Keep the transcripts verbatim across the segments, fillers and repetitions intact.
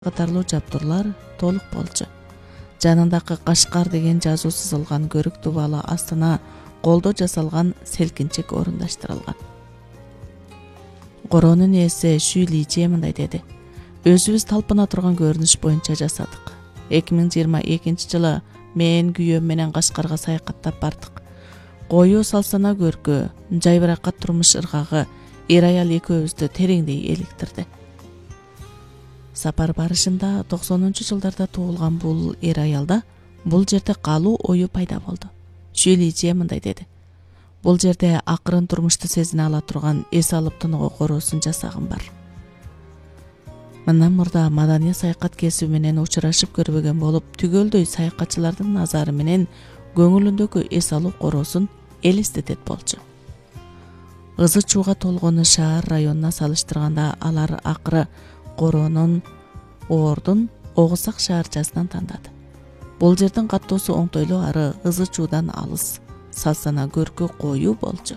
катарлуу жабдуулар толук болчу. Жанындагы Кашкар деген жазуу сызылган көрүк дубалы астына колдо жасалган селкинчек орундаштырылган. Коронун ээси Шүй Лижи мындай деди: Өзүбүз талпына турган көрүнүш боюнча жасадык. эки миң жыйырма экинчи жылы мен күйөөм менен Кашкарга саякаттап бардык. Коюу салсана көркү, жайбыракат турмуш ыргагы эр аял экөөбүздү тереңдей эликтирди. Сапар барышында токсонунчу жылдарда туулган бул эр аялда бул жерде калуу ою пайда болду. Шүй Лижи мындай деди: Бул жерде акырын турмушту сезине ала турган эс алып тыныгуу короосун жасагым бар. Мындан мурда маданий саякат кесиби менен учурашып көрбөгөн болуп, түгөлдөй саякатчылардын назары менен көңүлүндөгү эс алуу короосун элестетет болчу. Ызы чууга толгону шаар районуна салыштырганда алар акыры коронун Оордун Огусак шаарчасынан тандады. Бул жердин каттоосу оңтойлуу ары, ызы чуудан алыс, салсана көркү коюу болчу.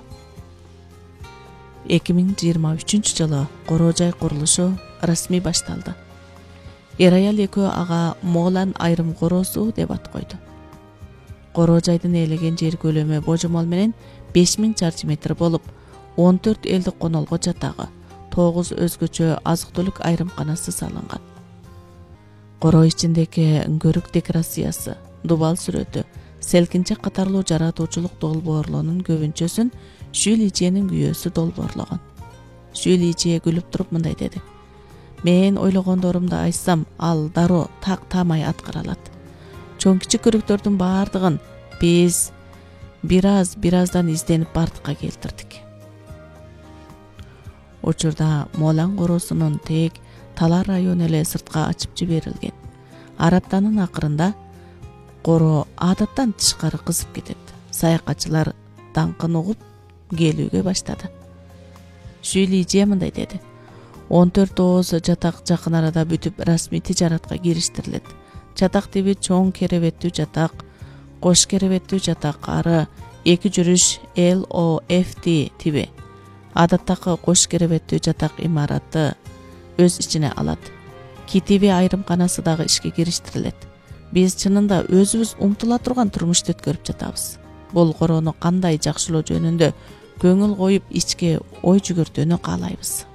эки миң жыйырма үчүнчү жылы короо жай курулушу расмий башталды. Эр аял экөө ага Моолан айрым короосу деп ат койду. Короо жайдын ээлеген жер көлөмү божомол менен беш миң чарчы метр болуп, он төрт элдик конолго жатагы, тогуз өзгөчө азык-түлүк айрымканасы салынган. Короо ичиндеги көрүк декорациясы, дубал сүрөтү, селкинчек катарлуу жаратуучулук долбоорлорунун көбүнчөсүн Шүй Лижинин күйөөсү долбоорлогон. Шүй Лижи күлүп туруп мындай деди: Мен ойлогондорумду айтсам, ал дароо так таамай аткара алат. Чоң кичик көрүктөрдүн баардыгын биз бир аз бир аздан изденип бардыкка келтирдик. Учурда Моолан короосунун тек Талар району эле сыртка ачып жиберилген. Ар аптанын акырында короо адаттан тышкары кызып кетет. Саякатчылар даңкын угуп келүүгө баштады. Шүй Лижи мындай деди: он төрт ооз жатак жакын арада бүтүп расмий тижаратка кириштирилет. Жатак тиби чоң керебеттүү жатак, кош керебеттүү жатак, ары эки жүрүш Л О Ф Т тиби. Адаттагы кош керебеттүү жатак имараты өз ичине алат. Китиби айрымканасы дагы ишке кириштирилет. Биз чынында өзүбүз умтула турган турмушту өткөрүп жатабыз. Бул короону кандай жакшылоо жөнүндө көңүл коюп ичке ой жүгүртүүнү каалайбыз.